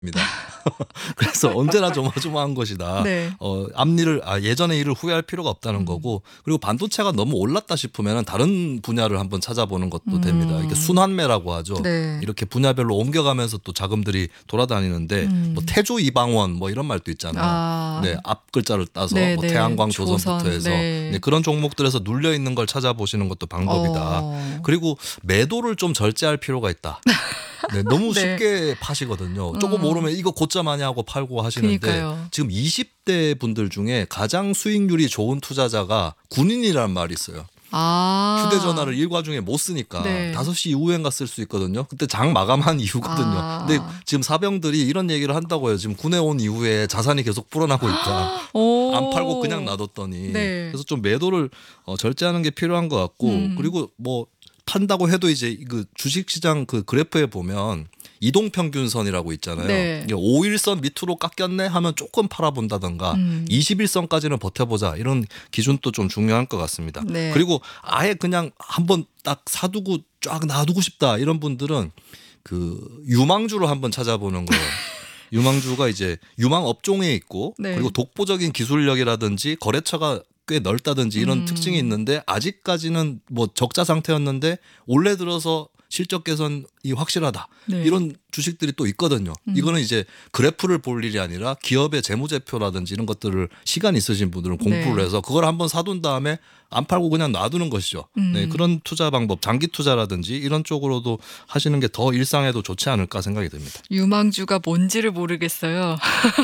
입니다. 그래서 언제나 조마조마한 것이다. 네. 앞일을 예전의 일을 후회할 필요가 없다는 거고, 그리고 반도체가 너무 올랐다 싶으면 다른 분야를 한번 찾아보는 것도 됩니다. 이게 순환매라고 하죠. 네. 이렇게 분야별로 옮겨가면서 또 자금들이 돌아다니는데 뭐 태조 이방원 뭐 이런 말도 있잖아요. 네, 앞 글자를 따서 네, 뭐 네. 태양광 조선부터 조선, 해서 네. 네, 그런 종목들에서 눌려 있는 걸 찾아보시는 것도 방법이다. 그리고 매도를 좀 절제할 필요가 있다. 네, 너무 네. 쉽게 파시거든요. 조금 오르면 이거 고점 아니야 하고 팔고 하시는데 그러니까요. 지금 20대 분들 중에 가장 수익률이 좋은 투자자가 군인이라는 말이 있어요. 휴대전화를 일과 중에 못 쓰니까 네. 5시 이후엔가 쓸 수 있거든요. 그때 장 마감한 이후거든요. 근데 지금 사병들이 이런 얘기를 한다고요. 지금 군에 온 이후에 자산이 계속 불어나고 있다. 안 팔고 그냥 놔뒀더니. 네. 그래서 좀 매도를 절제하는 게 필요한 것 같고, 그리고 뭐 판다고 해도 이제 그 주식시장 그 그래프에 보면 이동평균선이라고 있잖아요. 네. 5일선 밑으로 깎였네 하면 조금 팔아본다던가 21선까지는 버텨보자, 이런 기준도 좀 중요할 것 같습니다. 네. 그리고 아예 그냥 한번 딱 사두고 쫙 놔두고 싶다 이런 분들은 그 유망주로 한번 찾아보는 거예요. 유망주가 이제 유망 업종에 있고 네. 그리고 독보적인 기술력이라든지 거래처가 꽤 넓다든지 이런 특징이 있는데 아직까지는 뭐 적자 상태였는데 올해 들어서 실적 개선이 확실하다. 네. 이런 주식들이 또 있거든요. 이거는 이제 그래프를 볼 일이 아니라 기업의 재무제표라든지 이런 것들을 시간 있으신 분들은 공부를 네. 해서 그걸 한번 사둔 다음에 안 팔고 그냥 놔두는 것이죠. 네, 그런 투자 방법, 장기 투자라든지 이런 쪽으로도 하시는 게 더 일상에도 좋지 않을까 생각이 듭니다. 유망주가 뭔지를 모르겠어요.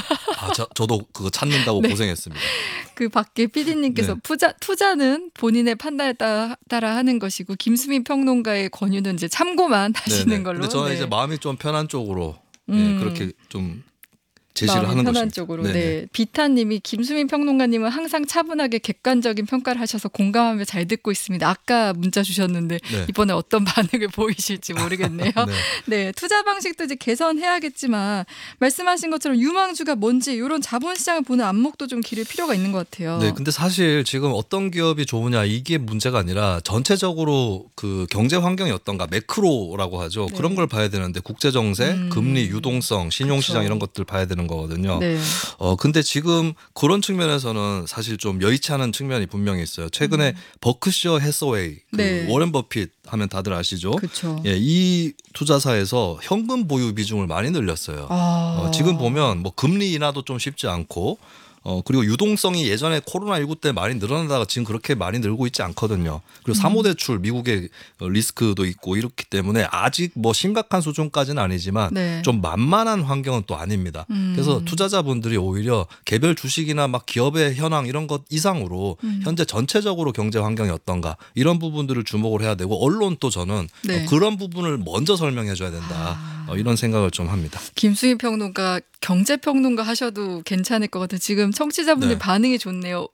저도 그거 찾는다고 네. 고생했습니다. 그 밖에 PD님께서 네. 투자는 본인의 판단에 따라 하는 것이고 김수민 평론가의 권유는 이제 참고만 하시는 네네. 걸로. 근데 저는 네. 이제 마음이 좀 편한 쪽으로 그렇게 좀 제시를 마음이 하는 편한 것입니다. 쪽으로. 네네. 네. 비타님이 김수민 평론가님은 항상 차분하게 객관적인 평가를 하셔서 공감하며 잘 듣고 있습니다. 아까 문자 주셨는데 네. 이번에 어떤 반응을 보이실지 모르겠네요. 네. 네, 투자 방식도 이제 개선해야겠지만 말씀하신 것처럼 유망주가 뭔지 이런 자본시장을 보는 안목도 좀 기를 필요가 있는 것 같아요. 네, 근데 사실 지금 어떤 기업이 좋으냐 이게 문제가 아니라 전체적으로 그 경제 환경이 어떤가, 매크로라고 하죠. 네. 그런 걸 봐야 되는데 국제 정세, 금리, 유동성, 신용시장 그렇죠. 이런 것들 봐야 되는 거거든요. 네. 근데 지금 그런 측면에서는 사실 좀 여의치 않은 측면이 분명히 있어요. 최근에 버크셔 해서웨이, 그 네. 워렌 버핏 하면 다들 아시죠? 그렇죠. 예, 이 투자사에서 현금 보유 비중을 많이 늘렸어요. 지금 보면 뭐 금리 인하도 좀 쉽지 않고 그리고 유동성이 예전에 코로나19 때 많이 늘어나다가 지금 그렇게 많이 늘고 있지 않거든요. 그리고 사모대출 미국의 리스크도 있고 이렇기 때문에 아직 뭐 심각한 수준까지는 아니지만 네. 좀 만만한 환경은 또 아닙니다. 그래서 투자자분들이 오히려 개별 주식이나 막 기업의 현황 이런 것 이상으로 현재 전체적으로 경제 환경이 어떤가 이런 부분들을 주목을 해야 되고, 언론 또 저는 네. 그런 부분을 먼저 설명해 줘야 된다. 이런 생각을 좀 합니다. 김수희 평론가 경제평론가 하셔도 괜찮을 것 같아요. 지금 청취자분들 네. 반응이 좋네요.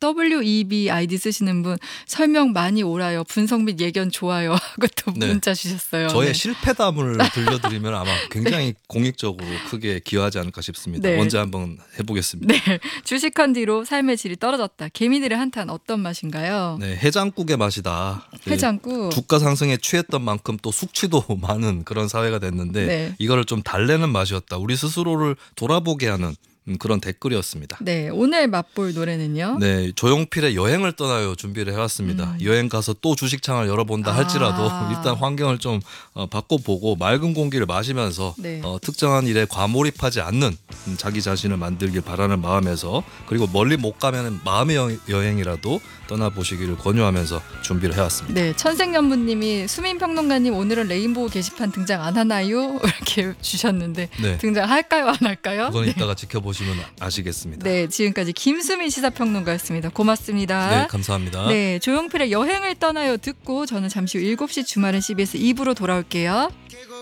WEB 아이디 쓰시는 분 설명 많이 옳아요. 분석 및 예견 좋아요. 하고 또 네. 문자 주셨어요. 저의 네. 실패담을 들려드리면 아마 굉장히 공익적으로 크게 기여하지 않을까 싶습니다. 네. 언제 한번 해보겠습니다. 네, 주식한 뒤로 삶의 질이 떨어졌다. 개미들의 한탄 어떤 맛인가요? 네, 해장국의 맛이다. 해장국. 주가 상승에 취했던 만큼 또 숙취도 많은 그런 사회가 됐는데 네. 이거를 좀 달래는 맛이었다. 우리 스스로를 돌아보게 하는 그런 댓글이었습니다. 네, 오늘 맛볼 노래는요? 네, 조용필의 여행을 떠나요 준비를 해왔습니다. 여행 가서 또 주식창을 열어본다 할지라도 일단 환경을 좀 바꿔보고 맑은 공기를 마시면서 네. 특정한 일에 과몰입하지 않는 자기 자신을 만들길 바라는 마음에서, 그리고 멀리 못 가면 마음의 여행이라도 떠나보시기를 권유하면서 준비를 해왔습니다. 네, 천생연분님이 수민 평론가님 오늘은 레인보우 게시판 등장 안 하나요? 이렇게 주셨는데 네. 등장할까요? 안 할까요? 그건 네. 이따가 지켜보시면 아시겠습니다. 네, 지금까지 김수민 시사평론가였습니다. 고맙습니다. 네, 감사합니다. 네, 조용필의 여행을 떠나요 듣고 저는 잠시 후 7시 주말은 CBS 2부로 돌아올게요.